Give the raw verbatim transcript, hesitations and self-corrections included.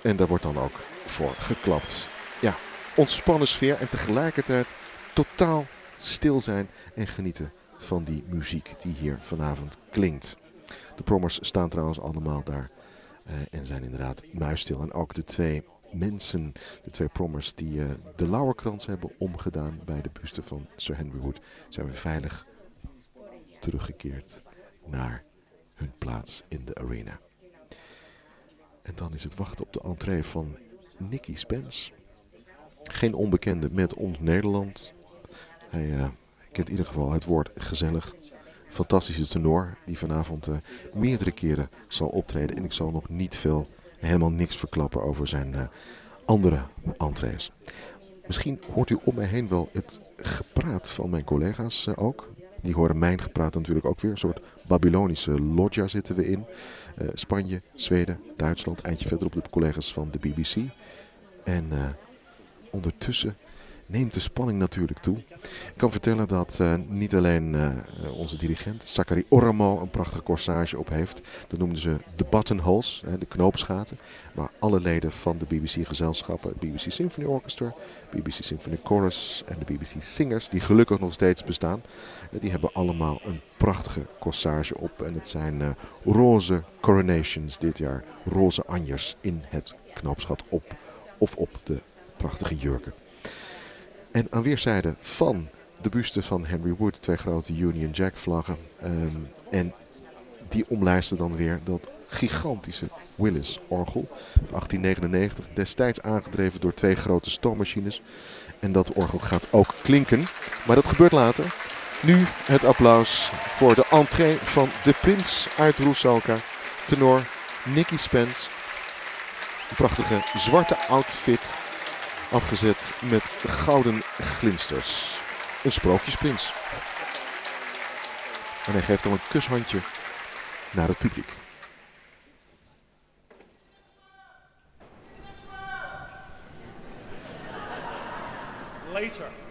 En daar wordt dan ook voor geklapt. Ja, ontspannen sfeer en tegelijkertijd totaal stil zijn en genieten van die muziek die hier vanavond klinkt. De prommers staan trouwens allemaal daar uh, en zijn inderdaad muisstil. En ook de twee mensen, de twee prommers die uh, de lauwerkrans hebben omgedaan bij de buste van Sir Henry Wood, zijn weer veilig teruggekeerd naar hun plaats in de arena. En dan is het wachten op de entree van Nicky Spence. Geen onbekende met ons Nederland. Hij uh, kent in ieder geval het woord gezellig. Fantastische tenor die vanavond uh, meerdere keren zal optreden. En ik zal nog niet veel, helemaal niks verklappen over zijn uh, andere entrees. Misschien hoort u om mij heen wel het gepraat van mijn collega's uh, ook. Die horen mijn gepraat natuurlijk ook weer. Een soort Babylonische loggia zitten we in. Uh, Spanje, Zweden, Duitsland. Eindje verderop de collega's van de B B C. En uh, ondertussen neemt de spanning natuurlijk toe. Ik kan vertellen dat uh, niet alleen uh, onze dirigent Sakari Oramo een prachtige corsage op heeft. Dat noemden ze de buttonholes, hè, de knoopsgaten. Maar alle leden van de B B C-gezelschappen, het B B C Symphony Orchestra, B B C Symphony Chorus en de B B C Singers, die gelukkig nog steeds bestaan, uh, die hebben allemaal een prachtige corsage op. En het zijn uh, roze coronations dit jaar, roze anjers in het knoopsgat op of op de prachtige jurken. En aan weerszijden van de buste van Henry Wood, twee grote Union Jack vlaggen. Um, en die omlijsten dan weer dat gigantische Willis orgel. achttien negenennegentig, destijds aangedreven door twee grote stoommachines. En dat orgel gaat ook klinken. Maar dat gebeurt later. Nu het applaus voor de entree van de prins uit Rusalka. Tenor Nicky Spence. Een prachtige zwarte outfit. Afgezet met gouden glinsters. Een sprookjesprins. En hij geeft al een kushandje naar het publiek. Later.